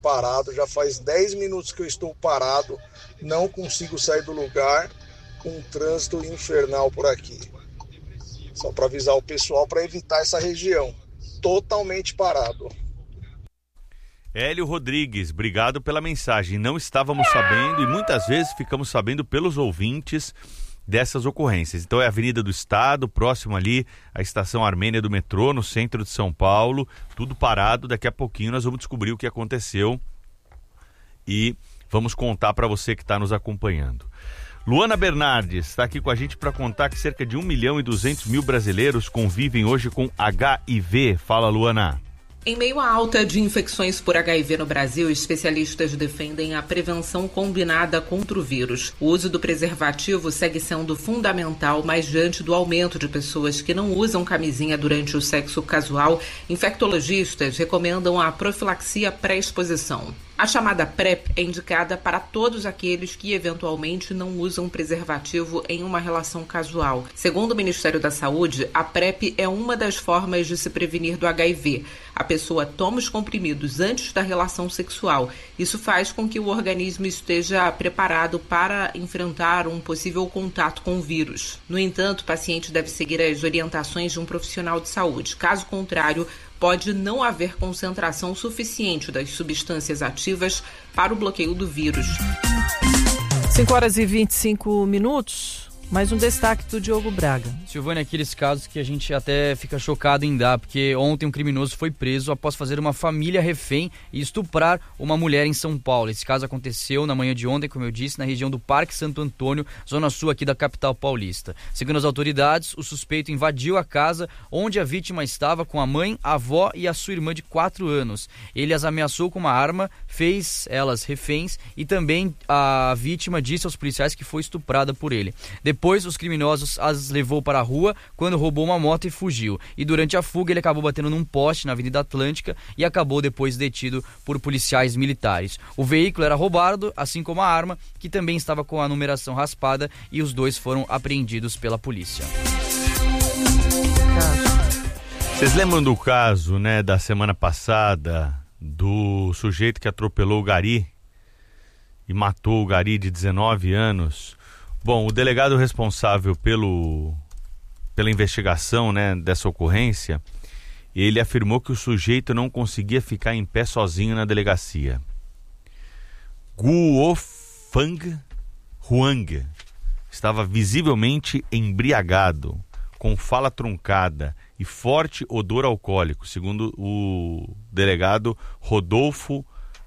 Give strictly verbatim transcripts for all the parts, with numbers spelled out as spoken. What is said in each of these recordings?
parado, já faz dez minutos que eu estou parado, não consigo sair do lugar, com um trânsito infernal por aqui. Só para avisar o pessoal para evitar essa região, totalmente parado. Hélio Rodrigues, obrigado pela mensagem. Não estávamos sabendo e muitas vezes ficamos sabendo pelos ouvintes dessas ocorrências. Então é a Avenida do Estado, próximo ali à Estação Armênia do metrô, no centro de São Paulo, tudo parado. Daqui a pouquinho nós vamos descobrir o que aconteceu e vamos contar para você que está nos acompanhando. Luana Bernardes está aqui com a gente para contar que cerca de um milhão e duzentos mil brasileiros convivem hoje com H I V. Fala, Luana. Em meio à alta de infecções por H I V no Brasil, especialistas defendem a prevenção combinada contra o vírus. O uso do preservativo segue sendo fundamental, mas diante do aumento de pessoas que não usam camisinha durante o sexo casual, infectologistas recomendam a profilaxia pré-exposição. A chamada PrEP é indicada para todos aqueles que eventualmente não usam preservativo em uma relação casual. Segundo o Ministério da Saúde, a PrEP é uma das formas de se prevenir do H I V. A pessoa toma os comprimidos antes da relação sexual. Isso faz com que o organismo esteja preparado para enfrentar um possível contato com o vírus. No entanto, o paciente deve seguir as orientações de um profissional de saúde. Caso contrário, pode não haver concentração suficiente das substâncias ativas para o bloqueio do vírus. cinco horas e vinte e cinco minutos. Mais um destaque do Diogo Braga. Silvânia, aqueles casos que a gente até fica chocado em dar, porque ontem um criminoso foi preso após fazer uma família refém e estuprar uma mulher em São Paulo. Esse caso aconteceu na manhã de ontem, como eu disse, na região do Parque Santo Antônio, zona sul aqui da capital paulista. Segundo as autoridades, o suspeito invadiu a casa onde a vítima estava com a mãe, a avó e a sua irmã de quatro anos. Ele as ameaçou com uma arma, fez elas reféns e também a vítima disse aos policiais que foi estuprada por ele. Depois Depois, os criminosos as levou para a rua quando roubou uma moto e fugiu. E durante a fuga, ele acabou batendo num poste na Avenida Atlântica e acabou depois detido por policiais militares. O veículo era roubado, assim como a arma, que também estava com a numeração raspada, e os dois foram apreendidos pela polícia. Vocês lembram do caso, né, da semana passada, do sujeito que atropelou o gari e matou o gari de dezenove anos? Bom, o delegado responsável pelo, pela investigação, né, dessa ocorrência, ele afirmou que o sujeito não conseguia ficar em pé sozinho na delegacia. Guofang Huang estava visivelmente embriagado, com fala truncada e forte odor alcoólico, segundo o delegado Rodolfo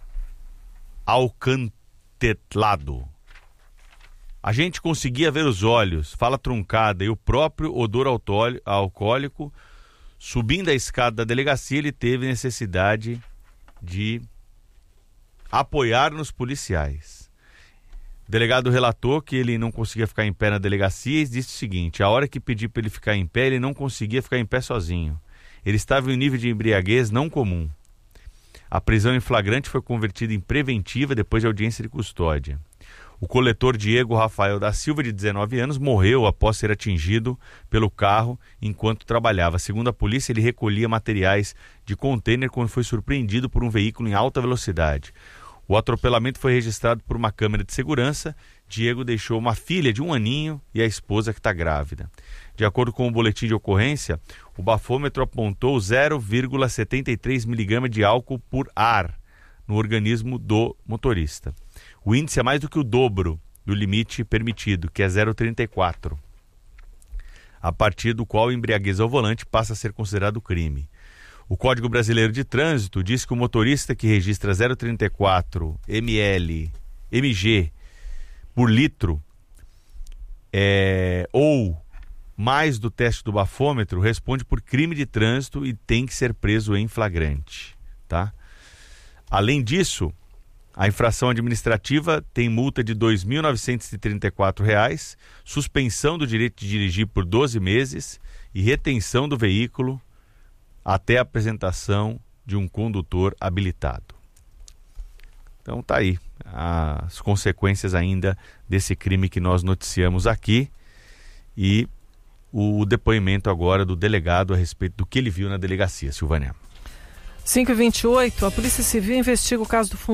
Alcantelado. A gente conseguia ver os olhos, fala truncada e o próprio odor alcoólico. Subindo a escada da delegacia, ele teve necessidade de apoiar nos policiais. O delegado relatou que ele não conseguia ficar em pé na delegacia e disse o seguinte: a hora que pedi para ele ficar em pé, ele não conseguia ficar em pé sozinho. Ele estava em um nível de embriaguez não comum. A prisão em flagrante foi convertida em preventiva depois de audiência de custódia. O coletor Diego Rafael da Silva, de dezenove anos, morreu após ser atingido pelo carro enquanto trabalhava. Segundo a polícia, ele recolhia materiais de contêiner quando foi surpreendido por um veículo em alta velocidade. O atropelamento foi registrado por uma câmera de segurança. Diego deixou uma filha de um aninho e a esposa que está grávida. De acordo com o boletim de ocorrência, o bafômetro apontou zero vírgula setenta e três miligramas de álcool por ar no organismo do motorista. O índice é mais do que o dobro do limite permitido, que é zero vírgula trinta e quatro, a partir do qual embriaguez ao volante passa a ser considerado crime. O Código Brasileiro de Trânsito diz que o motorista que registra zero vírgula trinta e quatro mililitros por litro é, ou mais do teste do bafômetro responde por crime de trânsito e tem que ser preso em flagrante, tá? Além disso, a infração administrativa tem multa de dois mil novecentos e trinta e quatro reais, suspensão do direito de dirigir por doze meses e retenção do veículo até a apresentação de um condutor habilitado. Então tá aí as consequências ainda desse crime que nós noticiamos aqui e o depoimento agora do delegado a respeito do que ele viu na delegacia. Silvânia. cinco e vinte e oito, a Polícia Civil investiga o caso do